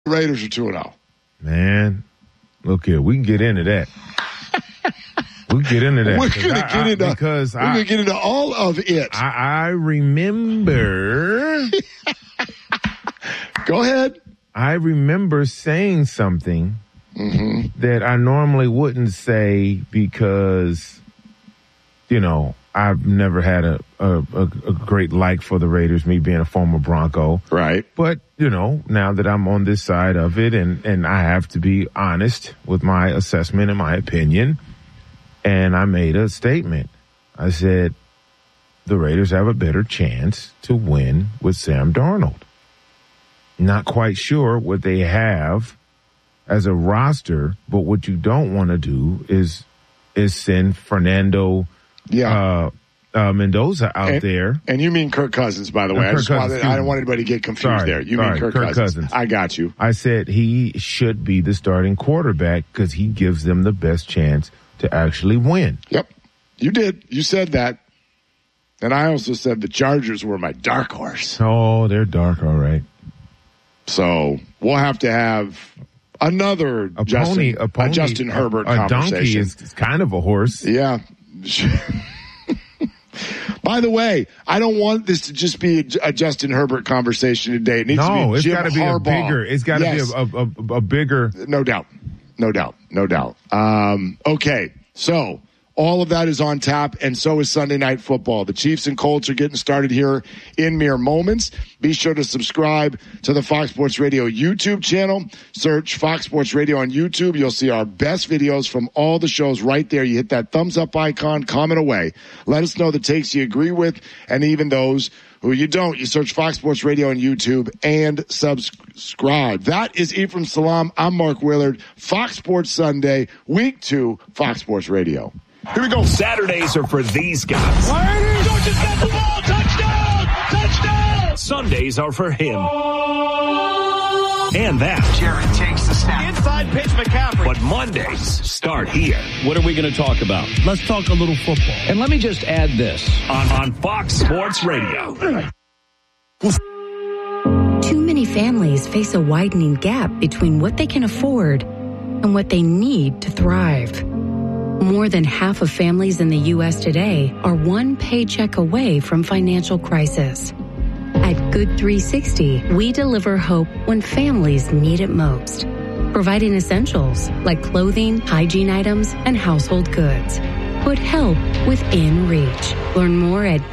Raiders are 2-0. Man, look here. We can get into that. We can get into that. We're going to get into all of it. I remember. Go ahead. I remember saying something that I normally wouldn't say because, I've never had a great like for the Raiders, me being a former Bronco. Right. But, now that I'm on this side of it and I have to be honest with my assessment and my opinion, and I made a statement. I said, the Raiders have a better chance to win with Sam Darnold. Not quite sure what they have as a roster, but what you don't want to do is send Fernando Mendoza out there. And you mean Kirk Cousins, by the way. I don't want anybody to get confused there. You mean Kirk Cousins. I got you. I said he should be the starting quarterback because he gives them the best chance to actually win. Yep. You did. You said that. And I also said the Chargers were my dark horse. Oh, they're dark, all right. So we'll have to have another Justin Herbert conversation. A donkey is kind of a horse. Yeah. By the way, I don't want this to just be a Justin Herbert conversation today. It needs to be Jim Harbaugh. It's got to be a bigger. No doubt. Okay. So all of that is on tap, and so is Sunday Night Football. The Chiefs and Colts are getting started here in mere moments. Be sure to subscribe to the Fox Sports Radio YouTube channel. Search Fox Sports Radio on YouTube. You'll see our best videos from all the shows right there. You hit that thumbs up icon, comment away. Let us know the takes you agree with, and even those who you don't. You search Fox Sports Radio on YouTube and subscribe. That is Ephraim Salaam. I'm Mark Willard. Fox Sports Sunday, Week 2, Fox Sports Radio. Here we go. Saturdays are for these guys. Georgia got the ball. Touchdown! Touchdown! Sundays are for him. And that. Jared takes the snap. Inside pitch, McCaffrey. But Mondays start here. What are we going to talk about? Let's talk a little football. And let me just add this. On Fox Sports Radio. Too many families face a widening gap between what they can afford and what they need to thrive. More than half of families in the U.S. today are one paycheck away from financial crisis. At Good 360, we deliver hope when families need it most, providing essentials like clothing, hygiene items, and household goods. Put help within reach. Learn more at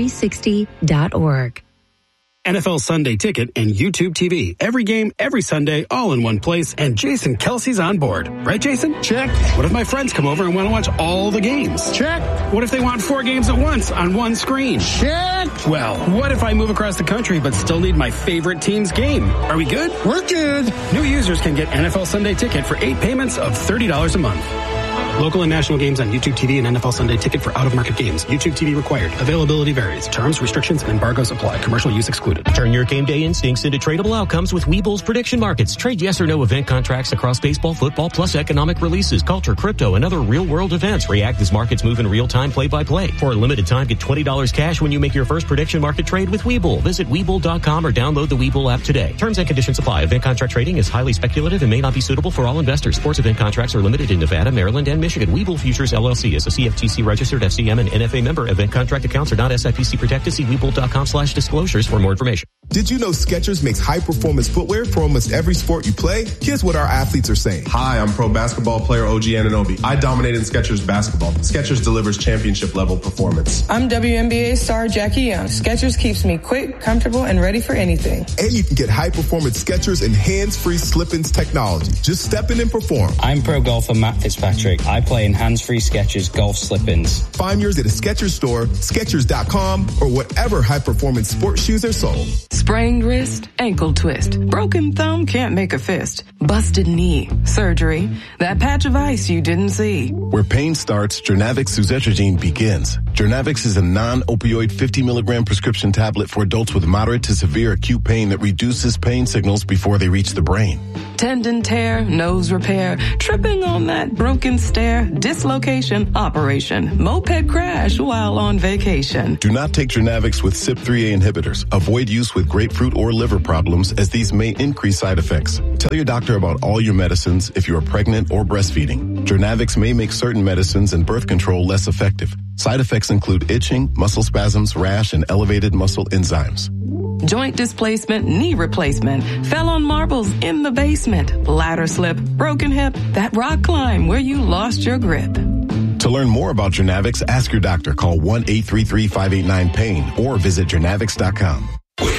good360.org. NFL Sunday Ticket and YouTube TV. Every game, every Sunday, all in one place, and Jason Kelsey's on board. Right, Jason? Check. What if my friends come over and want to watch all the games? Check. What if they want 4 games at once on one screen? Check. Well, what if I move across the country but still need my favorite team's game? Are we good? We're good. New users can get NFL Sunday Ticket for 8 payments of $30 a month. Local and national games on YouTube TV and NFL Sunday Ticket for out-of-market games. YouTube TV required. Availability varies. Terms, restrictions, and embargoes apply. Commercial use excluded. Turn your game day instincts into tradable outcomes with Webull's prediction markets. Trade yes or no event contracts across baseball, football, plus economic releases, culture, crypto, and other real-world events. React as markets move in real time, play-by-play. For a limited time, get $20 cash when you make your first prediction market trade with Webull. Visit Webull.com or download the Webull app today. Terms and conditions apply. Event contract trading is highly speculative and may not be suitable for all investors. Sports event contracts are limited in Nevada, Maryland, and Michigan. Webull Futures LLC is a CFTC registered FCM and NFA member. Event contract accounts are not SIPC protected. See Webull.com/disclosures for more information. Did you know Skechers makes high-performance footwear for almost every sport you play? Here's what our athletes are saying. Hi, I'm pro basketball player OG Anunoby. I dominate in Skechers basketball. Skechers delivers championship-level performance. I'm WNBA star Jackie Young. Skechers keeps me quick, comfortable, and ready for anything. And you can get high-performance Skechers and hands-free slip-ins technology. Just step in and perform. I'm pro golfer Matt Fitzpatrick. I play in hands-free Skechers golf slip-ins. Find yours at a Skechers store, Skechers.com, or whatever high-performance sports shoes are sold. Sprained wrist, ankle twist, broken thumb can't make a fist, busted knee, surgery, that patch of ice you didn't see. Where pain starts, Jernavix suzetrigine begins. Jernavix is a non-opioid 50 milligram prescription tablet for adults with moderate to severe acute pain that reduces pain signals before they reach the brain. tendon tear, nose repair, tripping on that broken stair, dislocation, operation, moped crash while on vacation. Do not take Jernavix with CYP3A inhibitors. Avoid use with grapefruit or liver problems, as these may increase side effects. Tell your doctor about all your medicines if you are pregnant or breastfeeding. Jernavix may make certain medicines and birth control less effective. Side effects include itching, muscle spasms, rash, and elevated muscle enzymes. Joint displacement, knee replacement, fell on marbles in the basement, ladder slip, broken hip, that rock climb where you lost your grip. To learn more about Jernavix, ask your doctor. Call 1-833-589-PAIN or visit Jernavix.com.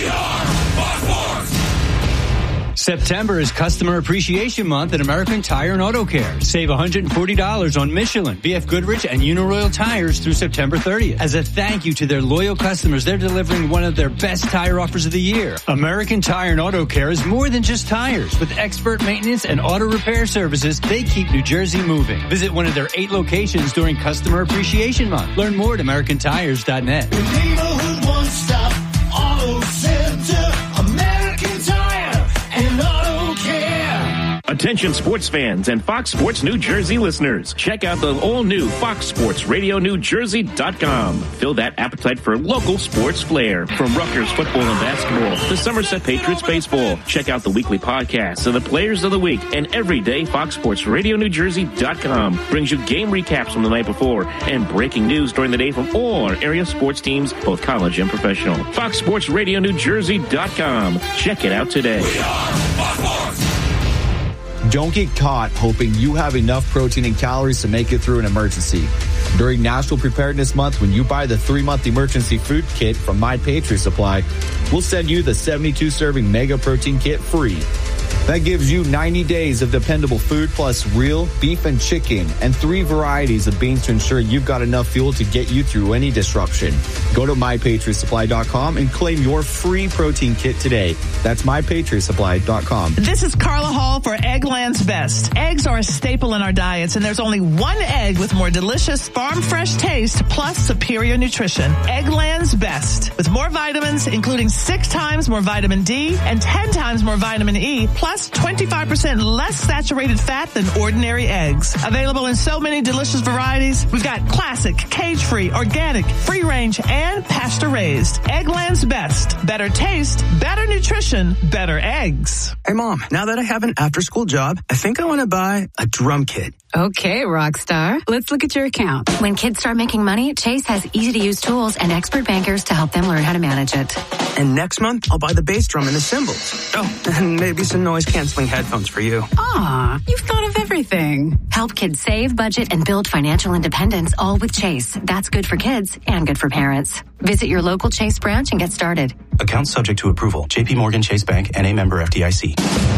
September is Customer Appreciation Month at American Tire and Auto Care. Save $140 on Michelin, BF Goodrich, and Uniroyal tires through September 30th. As a thank you to their loyal customers, they're delivering one of their best tire offers of the year. American Tire and Auto Care is more than just tires. With expert maintenance and auto repair services, they keep New Jersey moving. Visit one of their 8 locations during Customer Appreciation Month. Learn more at AmericanTires.net. Neighborhood one-stop auto center, American Tire and Auto Care. Attention sports fans and Fox Sports New Jersey listeners. Check out the all-new Fox Sports Radio New Jersey.com. Fill that appetite for local sports flair. From Rutgers football and basketball to Somerset Patriots baseball. Check out the weekly podcasts of the players of the week. And every day, Fox Sports Radio New Jersey.com brings you game recaps from the night before and breaking news during the day from all our area sports teams, both college and professional. Fox Sports Radio New Jersey.com. Check it out today. We are Fox Sports. Don't get caught hoping you have enough protein and calories to make it through an emergency. During National Preparedness Month, when you buy the 3-month emergency food kit from My Patriot Supply, we'll send you the 72-serving Mega Protein Kit free. That gives you 90 days of dependable food plus real beef and chicken and 3 varieties of beans to ensure you've got enough fuel to get you through any disruption. Go to MyPatriotSupply.com and claim your free protein kit today. That's MyPatriotSupply.com. This is Carla Hall for Eggland's Best. Eggs are a staple in our diets, and there's only one egg with more delicious farm fresh taste plus superior nutrition. Eggland's Best. With more vitamins, including 6 times more vitamin D and 10 times more vitamin E, plus 25% less saturated fat than ordinary eggs. Available in so many delicious varieties. We've got classic, cage-free, organic, free-range, and pasture-raised. Eggland's Best. Better taste, better nutrition, better eggs. Hey, Mom, now that I have an after-school job, I think I want to buy a drum kit. Okay, Rockstar. Let's look at your account. When kids start making money, Chase has easy-to-use tools and expert bankers to help them learn how to manage it. And next month, I'll buy the bass drum and the cymbals. Oh, and maybe some noise-canceling headphones for you. Aw, you've thought of everything. Help kids save, budget, and build financial independence, all with Chase. That's good for kids and good for parents. Visit your local Chase branch and get started. Account subject to approval. J.P. Morgan Chase Bank, N.A. member FDIC.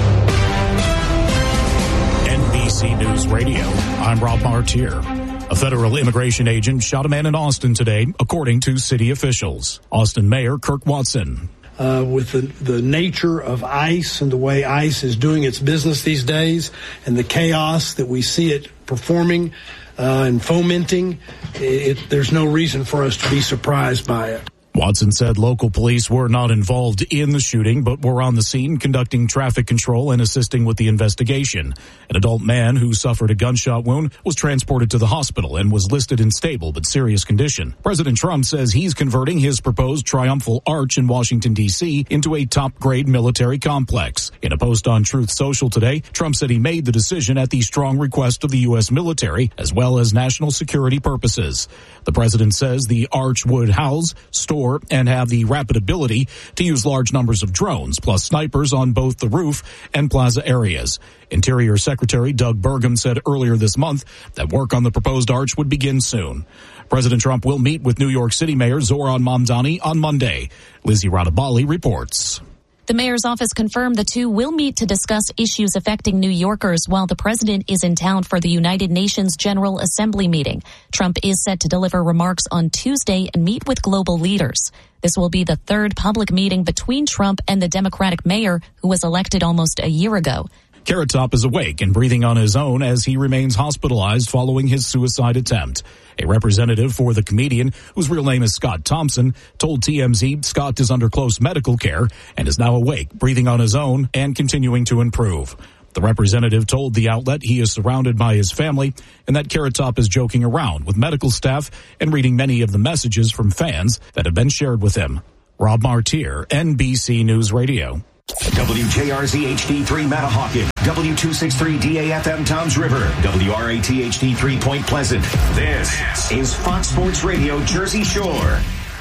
NBC News Radio, I'm Rob Martier. A federal immigration agent shot a man in Austin today, according to city officials. Austin Mayor Kirk Watson. With the nature of ICE and the way ICE is doing its business these days and the chaos that we see it performing and fomenting, there's no reason for us to be surprised by it. Watson said local police were not involved in the shooting, but were on the scene conducting traffic control and assisting with the investigation. An adult man who suffered a gunshot wound was transported to the hospital and was listed in stable but serious condition. President Trump says he's converting his proposed triumphal arch in Washington, D.C. into a top-grade military complex. In a post on Truth Social today, Trump said he made the decision at the strong request of the U.S. military, as well as national security purposes. The president says the arch would house, store, and have the rapid ability to use large numbers of drones, plus snipers on both the roof and plaza areas. Interior Secretary Doug Burgum said earlier this month that work on the proposed arch would begin soon. President Trump will meet with New York City Mayor Zohran Mamdani on Monday. Lizzie Radabali reports. The mayor's office confirmed the two will meet to discuss issues affecting New Yorkers while the president is in town for the United Nations General Assembly meeting. Trump is set to deliver remarks on Tuesday and meet with global leaders. This will be the third public meeting between Trump and the Democratic mayor who was elected almost a year ago. Carrot Top is awake and breathing on his own as he remains hospitalized following his suicide attempt. A representative for the comedian, whose real name is Scott Thompson, told TMZ Scott is under close medical care and is now awake, breathing on his own, and continuing to improve. The representative told the outlet he is surrounded by his family and that Carrot Top is joking around with medical staff and reading many of the messages from fans that have been shared with him. Rob Martier, NBC News Radio. WJRZ HD3 Matahawkin, W263DAFM Toms River, WRAT HD3 Point Pleasant. This is Fox Sports Radio Jersey Shore.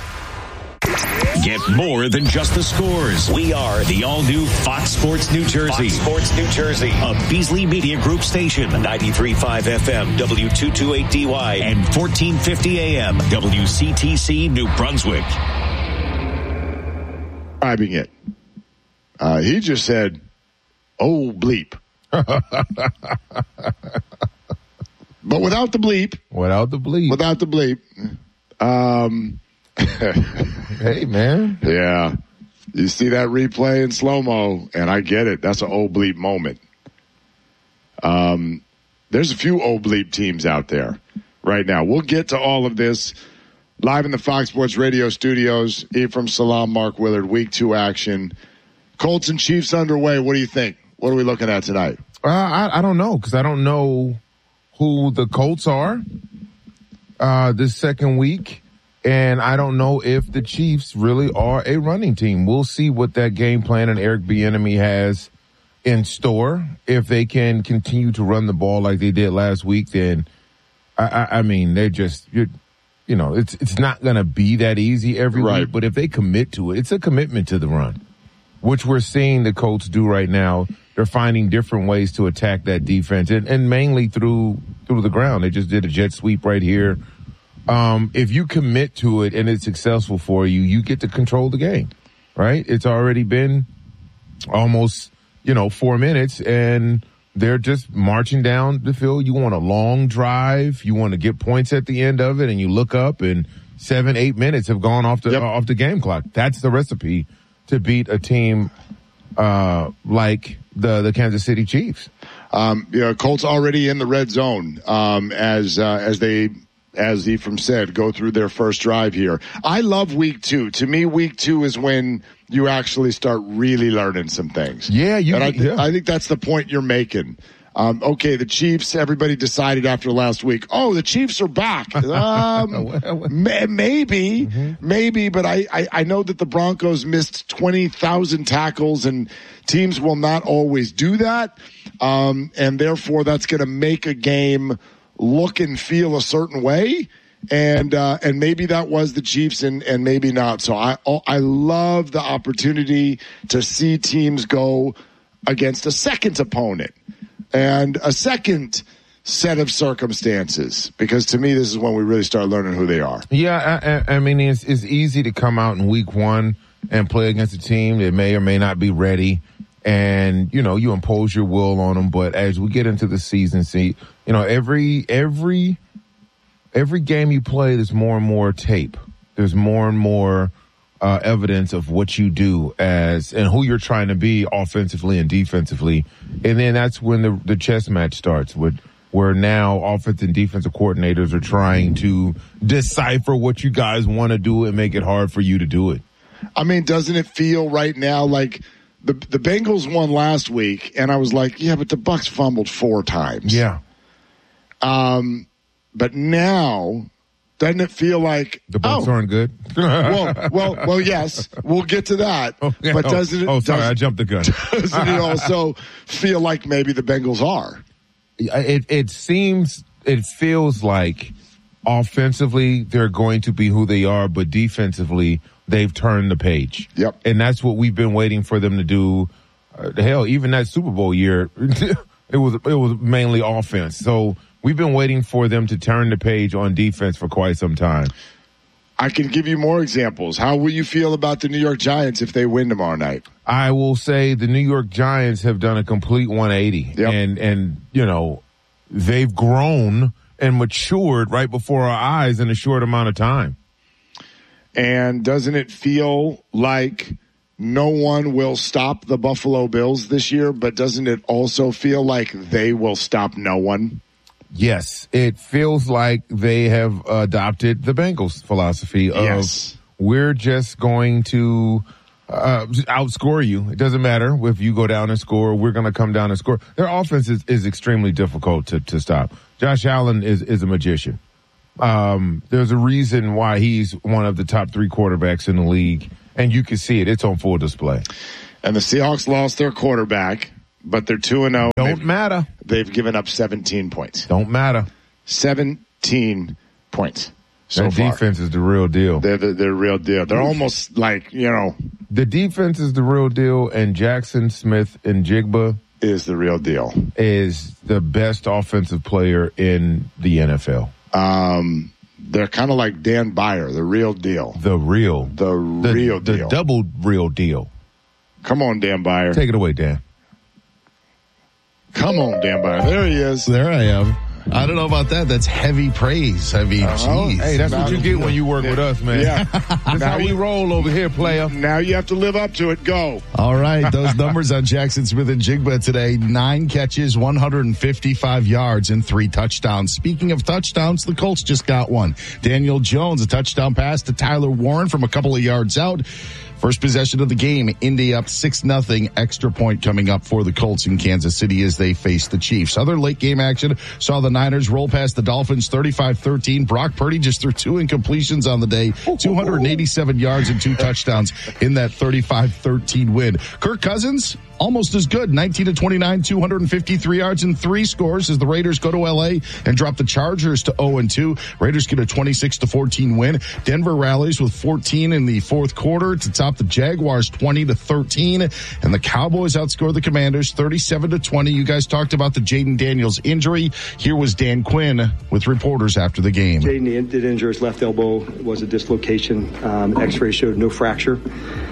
Get more than just the scores. We are the all-new Fox Sports New Jersey. Fox Sports New Jersey. A Beasley Media Group station. 93.5 FM, W228DY, and 1450 AM, WCTC New Brunswick. Describing it. He just said, oh, bleep. But without the bleep. Without the bleep. Without the bleep. Hey, man. Yeah. You see that replay in slow-mo, and I get it. That's an old bleep moment. There's a few old bleep teams out there right now. We'll get to all of this live in the Fox Sports Radio studios. Ephraim Salaam, Mark Willard, Week 2 action. Colts and Chiefs underway. What do you think? What are we looking at tonight? I don't know, because I don't know who the Colts are this second week. And I don't know if the Chiefs really are a running team. We'll see what that game plan and Eric Bieniemy has in store. If they can continue to run the ball like they did last week, then I mean, they're just, it's not going to be that easy every week. But if they commit to it, it's a commitment to the run, which we're seeing the Colts do right now. They're finding different ways to attack that defense, and mainly through the ground. They just did a jet sweep right here. If you commit to it and it's successful for you, you get to control the game, right? It's already been almost, 4 minutes, and they're just marching down the field. You want a long drive. You want to get points at the end of it, and you look up and 7-8 minutes have gone off the game clock. That's the recipe to beat a team like the Kansas City Chiefs. Colts already in the red zone as Ephraim said, go through their first drive here. I love week 2. To me, week 2 is when you actually start really learning some things. Yeah, I think that's the point you're making. Okay, the Chiefs, everybody decided after last week, the Chiefs are back. Maybe, but I know that the Broncos missed 20,000 tackles, and teams will not always do that. And therefore, that's going to make a game look and feel a certain way, and maybe that was the Chiefs, and maybe not. So I love the opportunity to see teams go against a second opponent and a second set of circumstances, because to me this is when we really start learning who they are. Yeah, I mean it's easy to come out in week 1 and play against a team that may or may not be ready. And, you impose your will on them. But as we get into the season, every game you play, there's more and more tape. There's more and more evidence of what you do and who you're trying to be offensively and defensively. And then that's when the chess match starts, where now offensive and defensive coordinators are trying to decipher what you guys want to do and make it hard for you to do it. I mean, doesn't it feel right now like the Bengals won last week, and I was like, yeah, but the Bucs fumbled 4 times. Yeah. But now, doesn't it feel like the Bucs aren't good? well, yes, we'll get to that. Okay. But doesn't it? Sorry, I jumped the gun. Doesn't it also feel like maybe the Bengals are? It feels like offensively they're going to be who they are, but defensively they've turned the page. Yep. And that's what we've been waiting for them to do. Hell, even that Super Bowl year, it was mainly offense. So we've been waiting for them to turn the page on defense for quite some time. I can give you more examples. How will you feel about the New York Giants if they win tomorrow night? I will say the New York Giants have done a complete 180. Yep. And they've grown and matured right before our eyes in a short amount of time. And doesn't it feel like no one will stop the Buffalo Bills this year, but doesn't it also feel like they will stop no one? Yes, it feels like they have adopted the Bengals philosophy of we're just going to outscore you. It doesn't matter if you go down and score. We're going to come down and score. Their offense is extremely difficult to stop. Josh Allen is a magician. There's a reason why he's one of the top 3 quarterbacks in the league, and you can see it. It's on full display. And the Seahawks lost their quarterback, but they're 2-0. Don't matter. They've given up 17 points. Don't matter. 17 points. So that defense is the real deal. They're the real deal. They're almost like, The defense is the real deal, and Jackson Smith and Jigba is the real deal. Is the best offensive player in the NFL. They're kind of like Dan Byer, the real deal. The real deal. The double real deal. Come on, Dan Byer. Take it away, Dan. Come on, Dan Byer. There he is. There I am. I don't know about that. That's heavy praise. Geez. Hey, that's what you get when you work with us, man. Yeah. That's how we roll over here, player. Now you have to live up to it. Go. All right. Those numbers on Jackson Smith and Jigba today. 9 catches, 155 yards, and 3 touchdowns. Speaking of touchdowns, the Colts just got one. Daniel Jones, a touchdown pass to Tyler Warren from a couple of yards out. First possession of the game, Indy up 6-0. Extra point coming up for the Colts in Kansas City as they face the Chiefs. Other late game action saw the Niners roll past the Dolphins 35-13. Brock Purdy just threw 2 incompletions on the day, 287 yards and 2 touchdowns in that 35-13 win. Kirk Cousins, almost as good, 19-29, 253 yards and 3 scores as the Raiders go to L.A. and drop the Chargers to 0-2. Raiders get a 26-14 win. Denver rallies with 14 in the fourth quarter to top the Jaguars 20-13, and the Cowboys outscore the Commanders 37-20. You guys talked about the Jaden Daniels injury. Here was Dan Quinn with reporters after the game. Jaden did injure his left elbow. It was a dislocation. X-ray showed no fracture.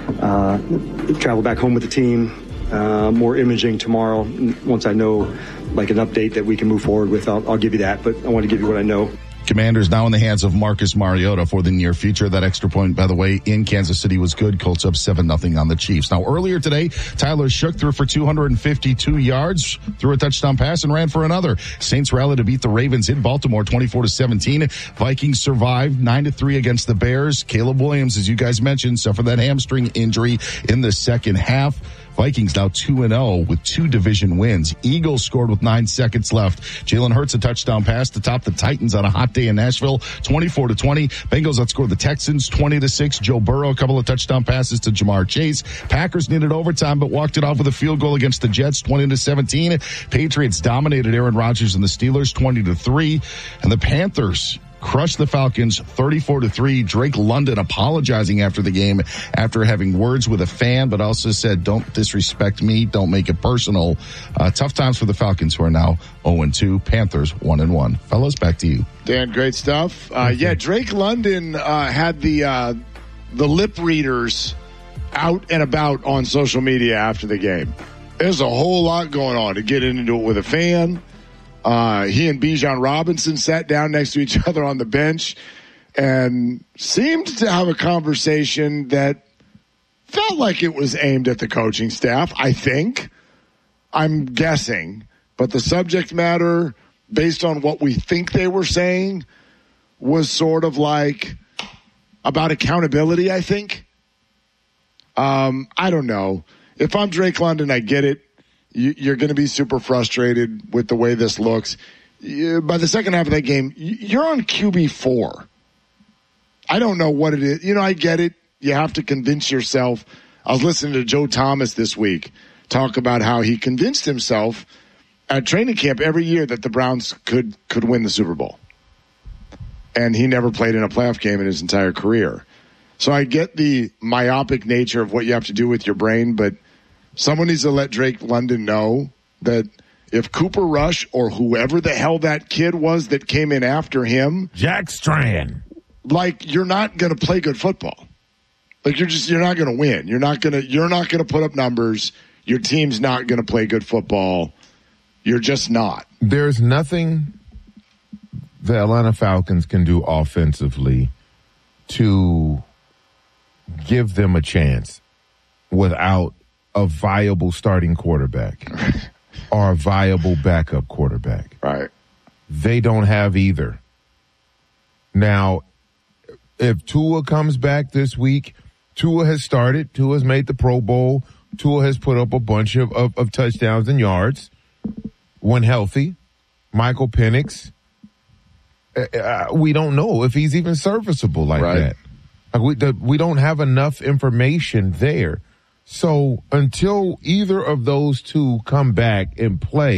Traveled back home with the team. More imaging tomorrow. Once I know like an update that we can move forward with, I'll give you that, but I want to give you what I know. Commanders now in the hands of Marcus Mariota for the near future. That extra point, by the way, in Kansas City was good. Colts up 7-0 on the Chiefs. Now, earlier today, Tyler Shook threw for 252 yards, threw a touchdown pass, and ran for another. Saints rallied to beat the Ravens in Baltimore 24-17. Vikings survived 9-3 against the Bears. Caleb Williams, as you guys mentioned, suffered that hamstring injury in the second half. Vikings now 2-0 with 2 division wins. Eagles scored with 9 seconds left. Jalen Hurts a touchdown pass to top the Titans on a hot day in Nashville, 24-20. Bengals outscored the Texans 20-6. Joe Burrow a couple of touchdown passes to Jamar Chase. Packers needed overtime but walked it off with a field goal against the Jets 20-17. Patriots dominated Aaron Rodgers and the Steelers 20-3. And the Panthers crushed the Falcons 34-3. Drake London apologizing after the game after having words with a fan, but also said, don't disrespect me. Don't make it personal. Tough times for the Falcons, who are now 0-2. Panthers 1-1. Fellas, back to you. Dan, great stuff. Yeah, Drake London had the lip readers out and about on social media after the game. There's a whole lot going on to get into it with a fan. He and Bijan Robinson sat down next to each other on the bench and seemed to have a conversation that felt like it was aimed at the coaching staff, I think. I'm guessing. But the subject matter, based on what we think they were saying, was sort of like about accountability, I think. I don't know. If I'm Drake London, I get it. You're going to be super frustrated with the way this looks. By the second half of that game, you're on QB4. I don't know what it is. I get it. You have to convince yourself. I was listening to Joe Thomas this week talk about how he convinced himself at training camp every year that the Browns could win the Super Bowl. And he never played in a playoff game in his entire career. So I get the myopic nature of what you have to do with your brain, but someone needs to let Drake London know that if Cooper Rush or whoever the hell that kid was that came in after him, Jack Strand, you're not going to play good football. You're not going to win. You're not going to put up numbers. Your team's not going to play good football. You're just not. There's nothing the Atlanta Falcons can do offensively to give them a chance without a viable starting quarterback or a viable backup quarterback. Right. They don't have either. Now, if Tua comes back this week, Tua has started. Tua has made the Pro Bowl. Tua has put up a bunch of touchdowns and yards when healthy. Michael Penix, we don't know if he's even serviceable like that. Like we don't have enough information there. So until either of those two come back and play,